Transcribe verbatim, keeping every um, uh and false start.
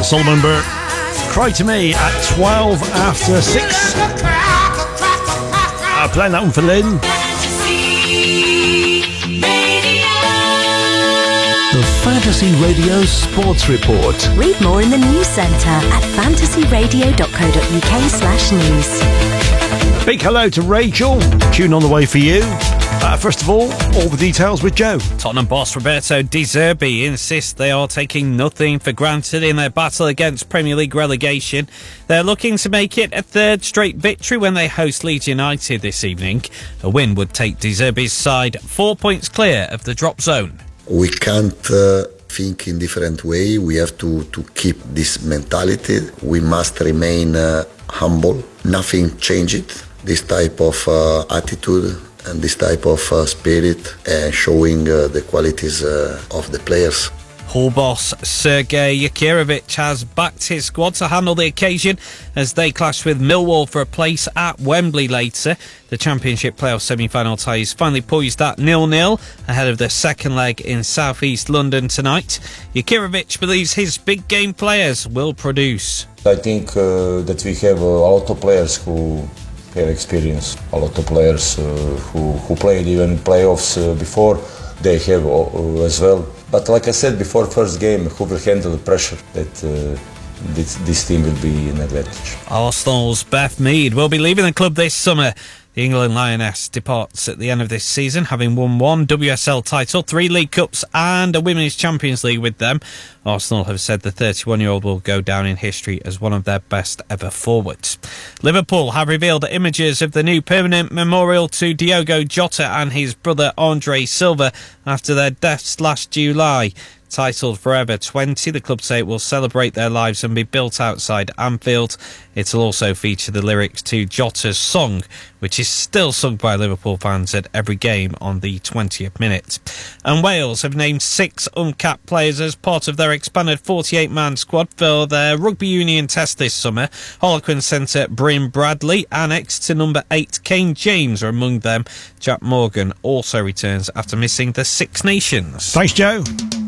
Solomon Burke. Cry to Me at twelve after six. Uh, playing that one for Lynn. The Fantasy Radio Sports Report. Read more in the news centre at fantasyradio.co.uk slash news. Big hello to Rachel. Tune on the way for you. Uh, first of all, all the details with Joe. Tottenham boss Roberto De Zerbi insists they are taking nothing for granted in their battle against Premier League relegation. They're looking to make it a third straight victory when they host Leeds United this evening. A win would take De Zerbi's side four points clear of the drop zone. We can't uh, think in different way. We have to, to keep this mentality. We must remain uh, humble. Nothing changed. This type of uh, attitude and this type of uh, spirit uh, showing uh, the qualities uh, of the players. Hull boss Sergei Yakirovich has backed his squad to handle the occasion as they clash with Millwall for a place at Wembley later. The Championship playoff semi-final tie is finally poised at nil nil ahead of the second leg in South East London tonight. Yakirovich believes his big game players will produce. I think uh, that we have uh, a lot of players who have experience, a lot of players uh, who, who played even playoffs uh, before, they have uh, as well. But like I said before first game, who will handle the pressure that uh, this, this team will be in advantage. Arsenal's Beth Mead will be leaving the club this summer. The England Lioness departs at the end of this season, having won one W S L title, three League Cups and a Women's Champions League with them. Arsenal have said the thirty-one-year-old will go down in history as one of their best ever forwards. Liverpool have revealed images of the new permanent memorial to Diogo Jota and his brother Andre Silva after their deaths last July. Titled Forever twenty, the club say it will celebrate their lives and be built outside Anfield. It'll also feature the lyrics to Jota's song, which is still sung by Liverpool fans at every game on the twentieth minute. And Wales have named six uncapped players as part of their expanded forty-eight man squad for their rugby union test this summer. Harlequin centre Bryn Bradley, annexed to number eight Kane James, are among them. Jack Morgan also returns after missing the Six Nations. Thanks, Joe.